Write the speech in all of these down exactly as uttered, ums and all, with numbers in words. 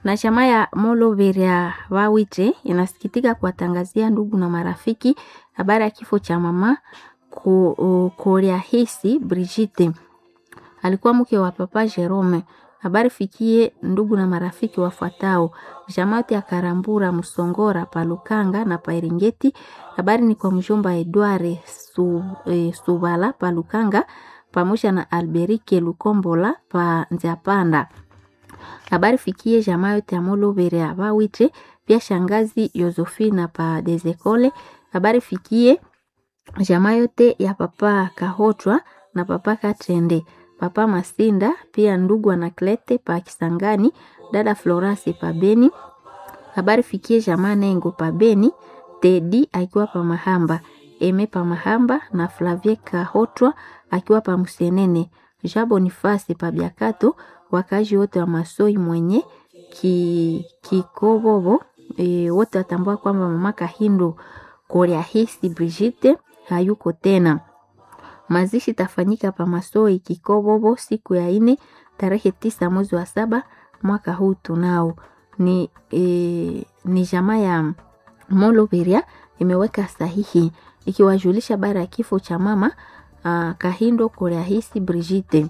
Na chama ya Moloveria Wawite inasikitika kuwatangazia ndugu na marafiki habari ya kifo cha mama Koriahisi Brigitte. Alikuwa mke wa papa Jerome. Habari fikie ndugu na marafiki wafuatao: Jamati ya Karambura Musongora Palukanga na Pairingeti. Habari ni kwa mjomba Edward Su, e, Subala Palukanga pamoja na Alberike Lukombola pa Nziapanda. Habari fikie jamaa yote ya Moloveria Wawite, pia shangazi Josephine pa Dezekole. Habari fikie jamaa yote ya papa Kahotwa na papa Katende, papa Masinda, pia ndugu Anaklete pa Kisangani, dada Florence pa Beni. Habari fikie jamaa Nengo pa Beni, Tedi akiwa pa Mahamba, Eme pa Mahamba na Flavie Kahotwa akiwa pa Musenene, Jabo Nifasi pa Biakato, wakaji wote wa Masoi mwenye ki kikobobo e, wote watambua kwamba mama Kahindo Koriahisi Brigitte hayuko tena. Mazishi tafanyika pa Masoi Kikobobo siku ya ine tarehe tisa mwezi wa saba mwaka huu tunao. Ni e, ni jamaa ya Moloveria imeweka sahihi ikiwajulisha bara ya kifo cha mama uh, Kahindo Koriahisi Brigitte.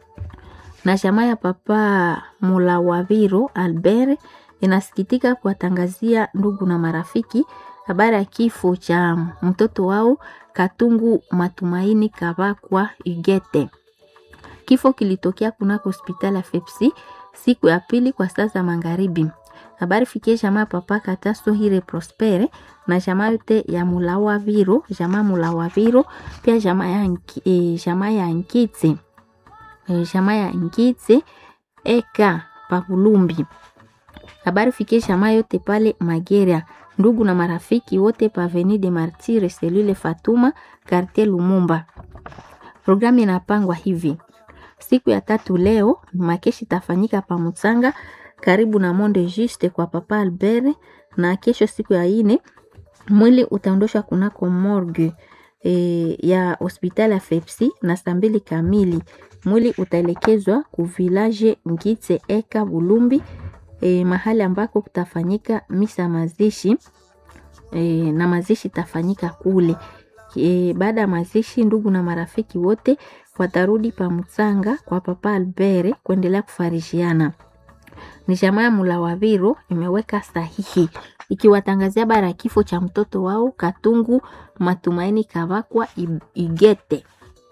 Na jamaa ya papa Mulawaviro Albert inasikitika kuwatangazia ndugu na marafiki habari ya kifo cha mtoto wao Katungu Matumaini Kabakwa Igete. Kifo kilitokea kunako hospitali ya Fepsi siku ya pili kwa saa za magharibi. Habari fikie jamaa papa Kataso Hire Prospere na jamaa yote ya Mulawaviro, jamaa Mulawaviro, pia jamaa ya e, jamaa ya Nkitse. E, jamaa ya Nkitse eka Pabulumbi. Habari fikie jamaa yote pale Mageria, ndugu na marafiki wote pa Avenue de Martyrs Selule Fatuma Quartier Lumumba. Programu inapangwa hivi: siku ya tatu leo makeshi tafanyika pa Mutsanga karibu na Monde Juste kwa papa Albert, na kesho siku ya ine mwili utaondoshwa kunako morgue e, ya hospitali ya Fepsi na saa mbili kamili mwili utaelekezwa ku village Ngitse eka Bulumbi, e, mahali ambako kutafanyika misa mazishi e, na mazishi tafanyika kule. E, baada ya mazishi ndugu na marafiki wote watarudi pa Mutsanga kwa papa Albert kuendelea kufarishiana. Ni jamaa ya Mulawaviro imeweka sahihi ikiwatangazia bara kifo cha mtoto wao Katungu Matumaini Kabakwa Igete.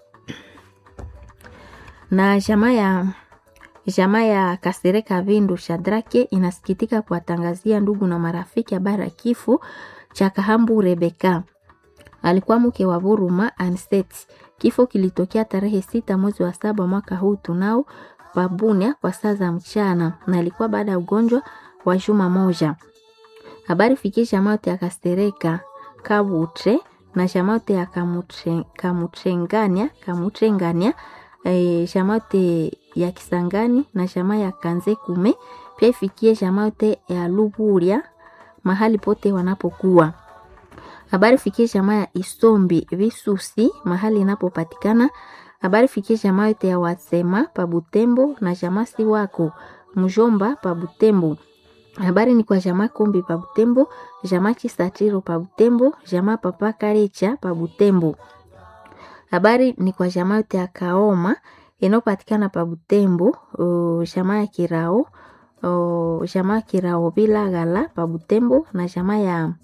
Na jamaa ya jamaa ya Kasereka Vindu Shadrake inasikitika kuwatangazia ndugu na marafiki habari ya kifo cha Kahambu Rebeka. Alikuwa mke wa Buruma Anset. Kifo kilitokea tarehe sita mwezi wa saba mwaka huu tunao Babunia kwa saa za mchana, na alikuwa baada ya ugonjwa wa juma moja. Habari fikie jamaa yote ya Kasereka Kabutre na jamaa yote ya Kamutre Kamutrengania Kamutrengania e, jamaa yote ya Kisangani na jamaa ya Kanze Kume, pia ifikie jamaa yote ya Luburia mahali pote wanapokuwa. Habari fikie jamaa ya Isombi Visusi mahali inapopatikana. Habari fikie jamaa yote ya Wasema pa Butembo na jamaa si wako Mjomba pa Butembo. Habari ni kwa jamaa Kombi pa Butembo, jamaa Kisatiro pa Butembo, jamaa papa Karecha pa Butembo. Habari ni kwa jamaa yote ya Kaoma inopatikana pa Butembo, uh, jamaa ya Kirao, uh, jamaa Kirao bila gala pa Butembo na jamaa ya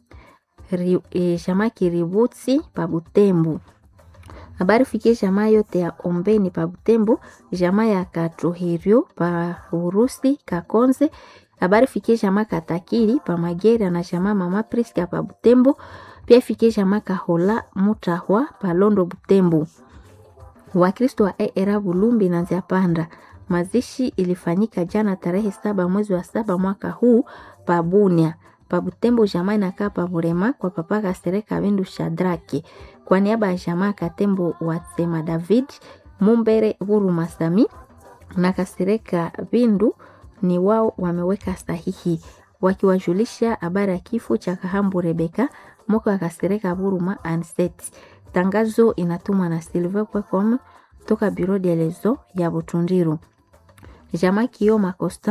e, jamaa Kiributsi pa Butembo. Habari fikie jamaa yote ya Ombeni pa Butembo, jamaa ya Katuhirio pa Urusi Kakonze. Habari fikie jamaa Katakiri pa Magera na jamaa mama Priska pa Butembo, pia fikie jamaa Kahola Mutahwa pa Londo Butembo. Wakristo wa Era Bulumbi na Nziapanda. Mazishi ilifanyika jana tarehe saba mwezi wa saba mwaka huu pa Bunia. Pa Butembo jamaa inakaa pa Burema kwa papa Kasereka Vindu Shadrake. Kwa niaba ya jamaa Katembo Watsema David, Mumbere Vuru Masami na Kasereka Vindu ni wao wameweka sahihi wakiwajulisha habari ya kifo cha Kahambu Rebeka mko wa Kasereka Vuruma Anset. Tangazo inatumwa na Silver kwa com toka Bureau de Lezo ya Butundiru. Jamaa Kioma Costa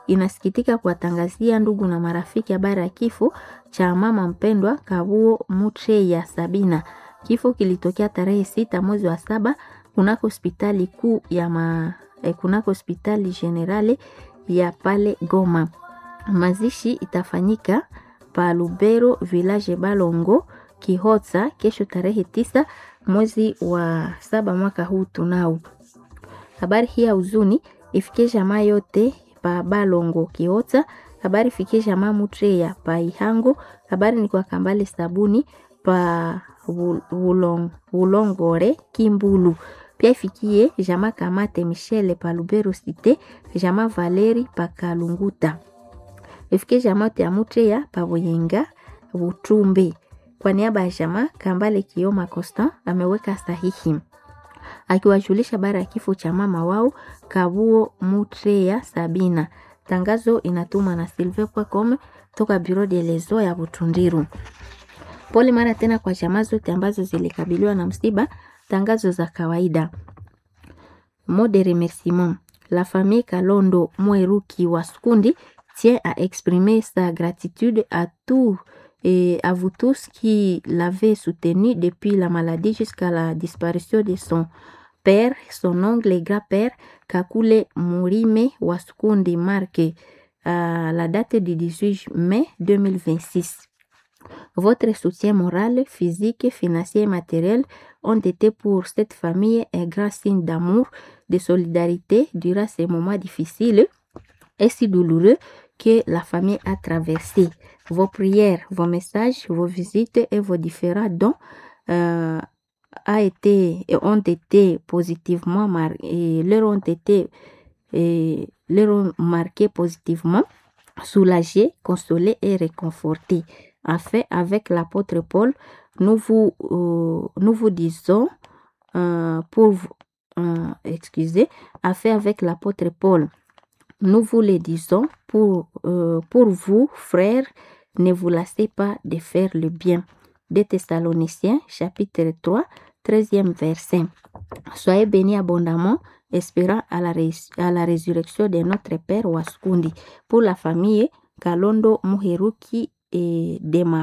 inasikitika kuwatangazia ndugu na marafiki habari ya kifo cha mama mpendwa Kabuo Mutreya Sabina. Kifo kilitokea tarehe sita mwezi wa saba kunako hospitali kuu ya ma, eh, kunako hospitali generale ya pale Goma. Mazishi itafanyika pa Lubero village Balongo Kihotsa kesho tarehe tisa mwezi wa saba mwaka huu tunao. Habari hii ya huzuni ifikie jamaa yote pa Balongo Kihotsa. Habari ifikie jamaa Mutreya pa Ihango. Habari ni kwa Kambale Sabuni pa Wulong, Wulongore Kimbulu. Pia ifikie jamaa Kamate Michele pa Lubero Cité, jamaa Valeri pa Kalunguta. Ifikie jamaa ya Mutreya pa Boyenga Butumbe. Kwa niaba ya jamaa Kambale Kioma Constant ameweka sahihi akiwajulisha habari ya kifo cha mama wao Kabuo Mutreya Sabina. Tangazo inatumwa na sylvain point com toka Bureau de Lezo ya Butundiru. Pole mara tena kwa jamaa zote ambazo zilikabiliwa na msiba. Tangazo za kawaida. Mot de remerciement. La famille Kalondo Mweruki Waskundi tient à exprimer sa gratitude à tous et à vous tous qui l'avez soutenu depuis la maladie jusqu'à la disparition de son père, son oncle et grand-père Kakule Murime Waskundi, marqué à la date du dix-huit mai deux mille vingt-six. Votre soutien moral, physique, financier et matériel ont été pour cette famille un grand signe d'amour, de solidarité durant ces moments difficiles et si douloureux que la famille a traversé. Vos prières, vos messages, vos visites et vos différents dons euh, a été, ont été positivement marqués, leur ont été et leur ont marqué positivement, soulagés, consolés et réconfortés. En fait, avec l'apôtre Paul, nous vous, euh, nous vous disons euh, pour euh, excusez, a fait avec l'apôtre Paul. Nous vous le disons pour, euh, pour vous, frères, ne vous lassez pas de faire le bien. Des Thessaloniciens, chapitre trois, treizième verset. Soyez bénis abondamment, espérant à la, rés- à la résurrection de notre Père Waskundi. Pour la famille Kalondo Muheruki et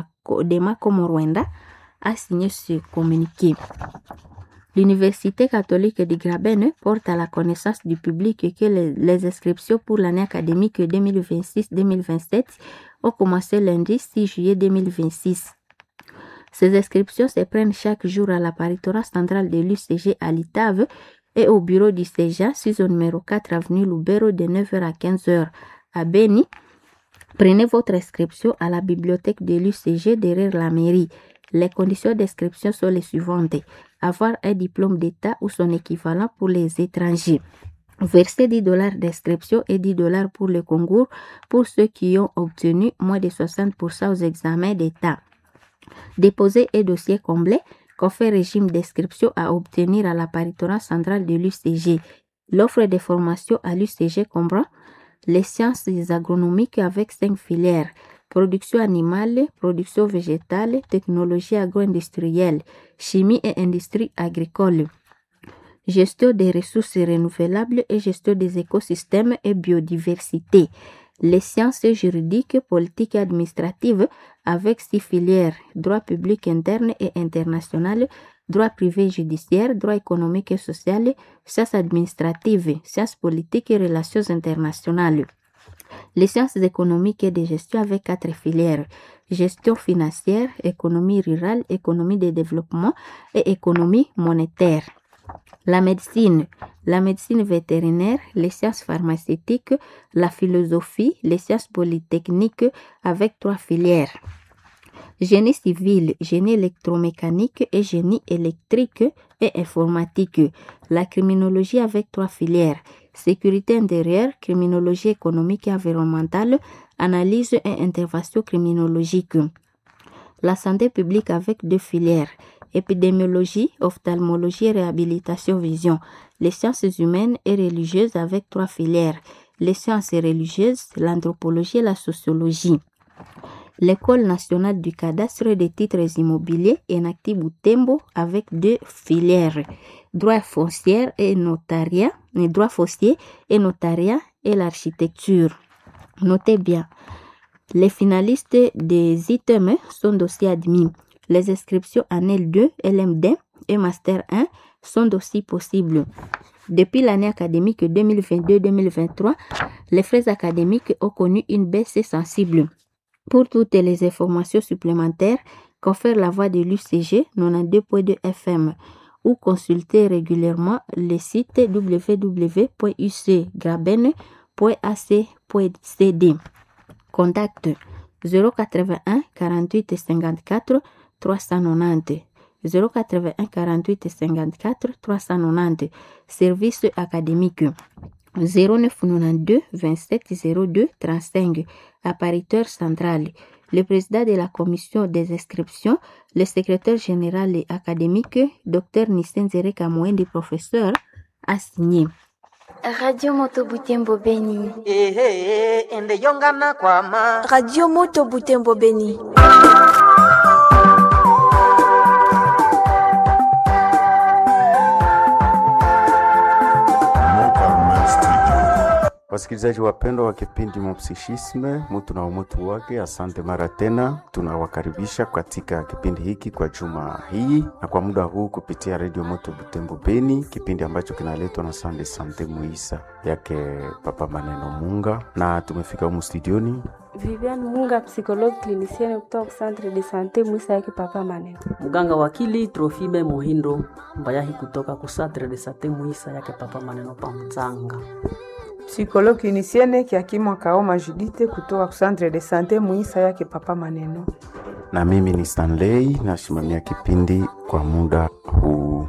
Demako Morwenda a signé ce communiqué. L'Université catholique de Graben porte à la connaissance du public que les, les inscriptions pour l'année académique deux mille vingt-six deux mille vingt-sept ont commencé lundi six juillet deux mille vingt-six. Ces inscriptions se prennent chaque jour à la paritorat centrale de l'U C G à Litave et au bureau du C E J A, six au numéro quatre avenue Lubero de neuf heures à quinze heures. À Beni, prenez votre inscription à la bibliothèque de l'U C G derrière la mairie. Les conditions d'inscription sont les suivantes. Avoir un diplôme d'État ou son équivalent pour les étrangers. Verser dix dollars d'inscription et dix dollars pour le concours pour ceux qui ont obtenu moins de soixante pour cent aux examens d'État. Déposer un dossier complet confère régime d'inscription à obtenir à la paritorat centrale de l'U C G. L'offre de formation à l'U C G comprend les sciences agronomiques avec cinq filières. Production animale, production végétale, technologie agro-industrielle, chimie et industrie agricole, gestion des ressources renouvelables et gestion des écosystèmes et biodiversité. Les sciences juridiques, politiques et administratives avec six filières, droit public interne et international, droit privé judiciaire, droit économique et social, sciences administratives, sciences politiques et relations internationales. Les sciences économiques et de gestion avec quatre filières, gestion financière, économie rurale, économie de développement et économie monétaire. La médecine, la médecine vétérinaire, les sciences pharmaceutiques, la philosophie, les sciences polytechniques avec trois filières. Génie civil, génie électromécanique et génie électrique et informatique. La criminologie avec trois filières. Sécurité intérieure, criminologie économique et environnementale, analyse et intervention criminologique. La santé publique avec deux filières. Épidémiologie, ophtalmologie et réhabilitation vision. Les sciences humaines et religieuses avec trois filières. Les sciences religieuses, l'anthropologie et la sociologie. L'École nationale du cadastre des titres immobiliers Enacti Butembo avec deux filières. Droit foncier et notariat, droit foncier et notariat et l'architecture. Notez bien, les finalistes des I T M sont aussi admis. Les inscriptions en L deux, L M D et Master un sont aussi possibles. Depuis l'année académique deux mille vingt-deux deux mille vingt-trois, les frais académiques ont connu une baisse sensible. Pour toutes les informations supplémentaires, confère la voix de l'U C G quatre-vingt-douze point deux F M ou consultez régulièrement le site w w w point u c graben point a c point c d. Contact zéro quatre-vingt-un quarante-huit cinquante-quatre trois cent quatre-vingt-dix. zéro quatre-vingt-un quarante-huit cinquante-quatre trois cent quatre-vingt-dix. Service académique zéro neuf quatre-vingt-douze vingt-sept zéro deux trente-cinq. Appariteur central. Le président de la commission des inscriptions, le secrétaire général et académique, Dr Nisenzere Kamouendi, professeur, a signé. Radio Moto Butembo Beni. Eh eh ende yongana kwa ma. Radio Moto Butembo Beni. Wasikilizaji wapendwa wa kipindi Mopsichisme, mtu na umutu wake, asante mara tena. Tunawakaribisha katika kipindi hiki kwa juma hii na kwa muda huu kupitia Radio Moto Butembo Beni, kipindi ambacho kinaletwa na Sande Sante Muisa yake Papa Maneno Munga, na tumefika humu studioni Vivian Munga, psychologue clinicienne kutoka Centre de Sante Muisa yake Papa Maneno. Muganga wakili Trofime Muhindo Mbayahi kutoka ku Centre de Sante Muisa yake Papa Maneno Pamtsanga. Psychologue clinicienne Kiakimwa Kaoma Judite kutoka ku Centre de Sante Muisa yake Papa Maneno. Na mimi ni Stanley na shimamia kipindi kwa muda huu.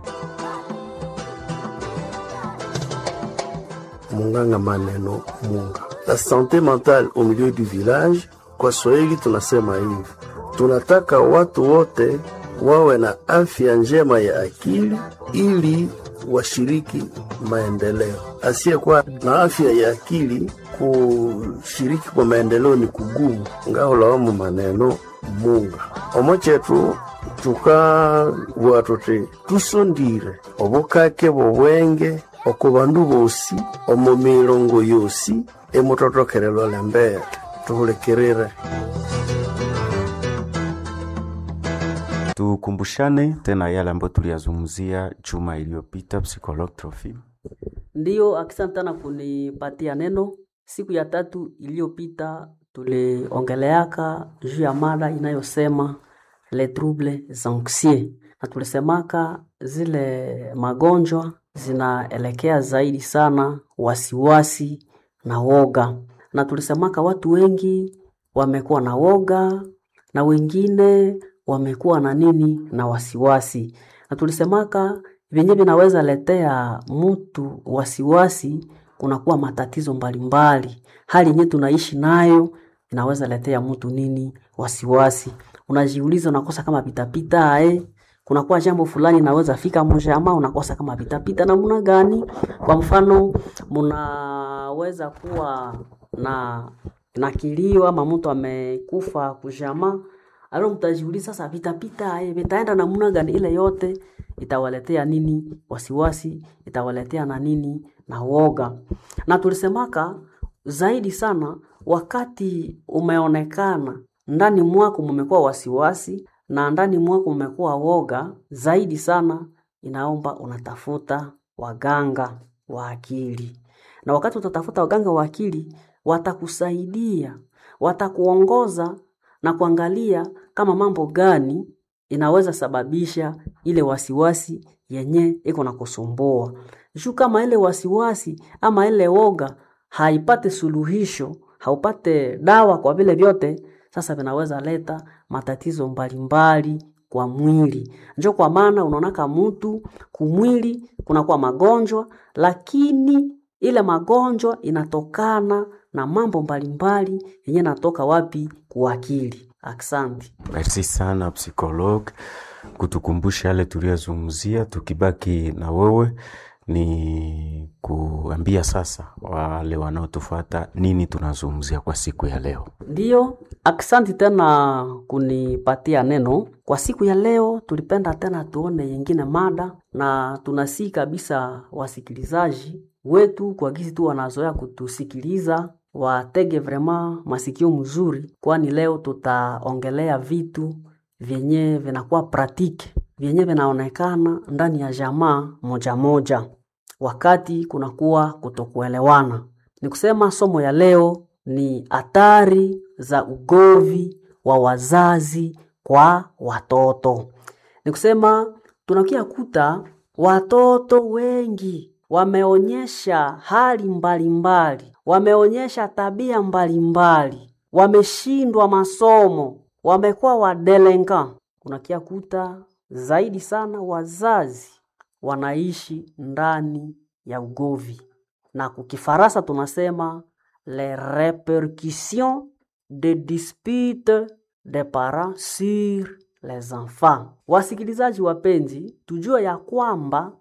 Munganga Maneno Munga. La santé mentale au milieu du village, kwa Swahili tunasema hivi: tunataka watu wote wawe na afya njema ya akili ili washiriki maendeleo. Asiyekuwa na afya ya akili kushiriki kwa maendeleo ni kugumu. Ngao lawamu Maneno Munga. Omochetu tuka watote tusondire obukake bobwenge okubandu bosi omu mirongo yosi emutotokerelwa lembere tuhulekerere. Tukumbushane tena yale ambayo tuliyazungumzia juma iliyopita, Psychologue Trophy. Ndiyo, asante sana kunipatia neno. Siku ya tatu iliyopita tuliongeleaka juu ya mada inayosema les troubles anxieux. Na tulisemaka zile magonjwa zinaelekea zaidi sana wasiwasi na woga. Na tulisemaka watu wengi wamekuwa na woga na wengine wamekuwa na nini na wasiwasi. Na tulisemaka vyenye vinaweza letea mtu wasiwasi, kunakuwa matatizo mbalimbali. Hali yenye tunaishi nayo inaweza letea mtu nini wasiwasi. Unajiuliza unakosa kama pitapita eh kunakuwa jambo fulani naweza fika moja ama unakosa kama pitapita namna gani. Kwa mfano mnaweza kuwa na na kilio ama mtu amekufa kujama, alo mtajiuliza sasa pitapita eh vitaenda namna gani. Ile yote itawaletea nini wasiwasi, itawaletea na nini na woga. Na tulisemaka zaidi sana wakati umeonekana ndani mwako mmekuwa wasiwasi na ndani mwako mmekuwa woga, zaidi sana inaomba unatafuta waganga wa akili. Na wakati utatafuta waganga wa akili, watakusaidia, watakuongoza na kuangalia kama mambo gani inaweza sababisha ile wasiwasi yenye iko na kusumbua. Juu kama ile wasiwasi ama ile woga haipate suluhisho, haupate dawa kwa vile vyote, sasa vinaweza leta matatizo mbalimbali kwa mwili. Njoo kwa maana unaonaka mtu kumwili kuna kwa magonjwa, lakini ile magonjwa inatokana na mambo mbalimbali yenye natoka wapi? Kwa akili. Asante. Merci sana psychologue kutukumbusha yale tuliyozungumzia. Tukibaki na wewe ni kuambia sasa wale wanaotufuata nini tunazungumzia kwa siku ya leo. Ndiyo, asante tena kunipatia neno. Kwa siku ya leo tulipenda tena tuone nyingine mada, na tunasi kabisa wasikilizaji wetu kwa gizi tu wanazoea kutusikiliza watege vraiment masikio mzuri, kwani leo tutaongelea vitu vyenye vinakuwa pratique, vyenye vinaonekana ndani ya jamaa moja moja wakati kunakuwa kutokuelewana. Ni kusema somo ya leo ni hatari za ugovi wa wazazi kwa watoto. Ni kusema tunakia kuta watoto wengi wameonyesha hali mbalimbali, wameonyesha tabia mbalimbali, wameshindwa masomo, wamekuwa wadelinquent. Unakia kuta zaidi sana wazazi wanaishi ndani ya ugovi, na kukifaransa tunasema les répercussions des disputes des parents sur les enfants. Wasikilizaji wapenzi, tujue ya kwamba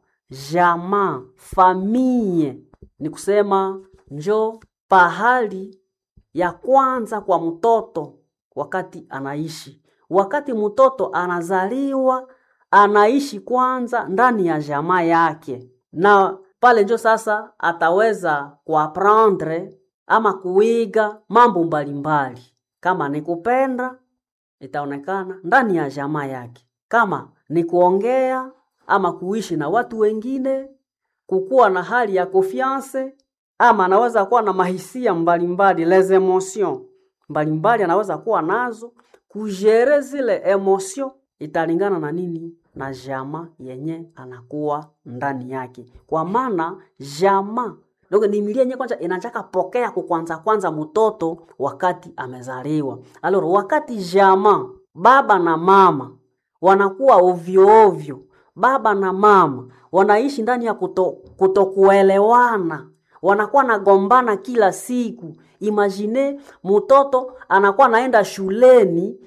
jamaa, famille, ni kusema njo pahali ya kwanza kwa mtoto wakati anaishi. Wakati mtoto anazaliwa, anaishi kwanza ndani ya jamaa yake, na pale njo sasa ataweza kuaprendre ama kuiga mambo mbalimbali. Kama ni kupenda, itaonekana ndani ya jamaa yake. Kama ni kuongea ama kuishi na watu wengine, kukuwa na hali ya confiance, ama anaweza kuwa na mahisia mbalimbali, les emotions mbalimbali anaweza kuwa nazo, kujere zile emotion italingana na nini? Na jamaa yenye anakuwa ndani yake. Kwa maana jamaa ndio ni milia yenye kwanza inataka pokea kukwanza kwanza mtoto wakati amezaliwa. Aloro wakati jamaa, baba na mama wanakuwa ovyo ovyo, baba na mama wanaishi ndani ya kuto, kutokuelewana, wanakuwa nagombana kila siku. Imagine mtoto anakuwa naenda shuleni,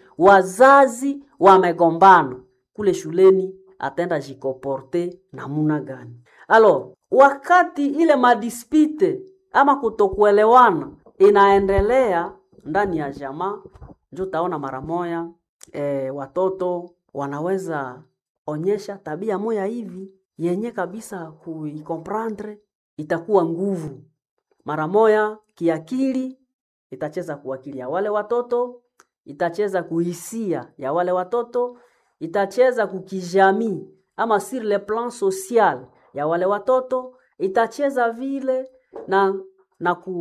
wazazi wamegombana. Kule shuleni atenda jikoporte namuna gani? Alo, wakati ile madispite ama kutokuelewana inaendelea ndani ya jamaa, njo taona mara moya e, watoto wanaweza onyesha tabia moya hivi yenye kabisa kuikomprendre itakuwa nguvu. Mara moya kiakili itacheza kuakili ya wale watoto, itacheza kuhisia ya wale watoto, itacheza kukijamii ama sur le plan social ya wale watoto, itacheza vile na na ku